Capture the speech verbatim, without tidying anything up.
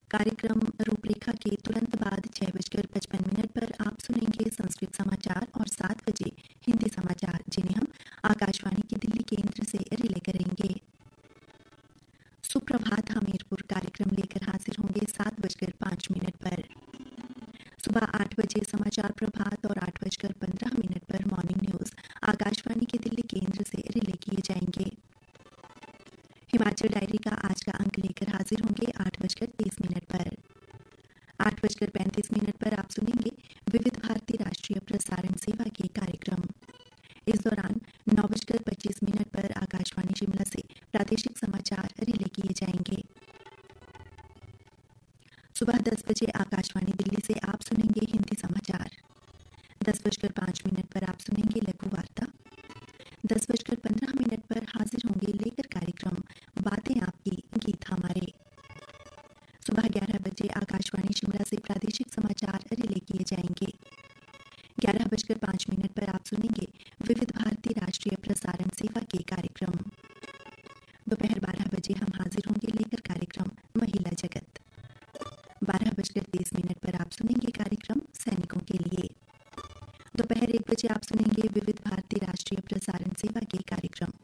कार्यक्रम रूपरेखा के तुरंत बाद छह बजकर पचपन मिनट पर आप सुनेंगे संस्कृत समाचार और सात बजे हिंदी समाचार, जिन्हें हम आकाशवाणी के दिल्ली केंद्र से रिले करेंगे। सुप्रभात हमीरपुर कार्यक्रम लेकर हाजिर होंगे सात बजकर पाँच मिनट पर। सुबह आठ बजे समाचार प्रभात और आठ बजकर पंद्रह मिनट पर मॉर्निंग न्यूज आकाशवाणी के दिल्ली केंद्र से रिले किए जाएंगे। हिमाचल डायरी का आज का अंक लेकर हाजिर होंगे आठ बजकर तीस मिनट पर। आठ बजकर पैंतीस मिनट पर आप सुनेंगे विविध भारती राष्ट्रीय प्रसारण सेवा के कार्यक्रम। इस दौरान नौ बजकर पच्चीस मिनट पर आकाशवाणी शिमला से प्रादेशिक समाचार रिले किए जाएंगे। सुबह दस बजे आकाशवाणी दिल्ली से आप सुनेंगे हिंदी समाचार। दस बजकर पाँच मिनट पर आप सुनेंगे लघु वार्ता। दस बजकर पंद्रह मिनट पर हाजिर होंगे लेकर कार्यक्रम बातें आपकी गीत हमारे। सुबह ग्यारह बजे आकाशवाणी शिमला से प्रादेशिक समाचार रिले किए जाएंगे। ग्यारह बजकर पाँच मिनट पर आप सुनेंगे विविध भारती राष्ट्रीय प्रसारण सेवा के कार्यक्रम। दोपहर बारह बजे हम हाजिर होंगे लेकर कार्यक्रम महिला जगत। बारह बजकर तीस मिनट पर आप सुनेंगे कार्यक्रम सैनिकों के लिए। दोपहर एक बजे आप सुनेंगे विविध भारती राष्ट्रीय प्रसारण सेवा के कार्यक्रम